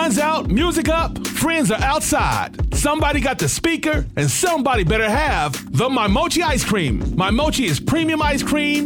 Sun's out, music up, friends are outside. Somebody got the speaker, and somebody better have the My Mochi ice cream. My Mochi is premium ice cream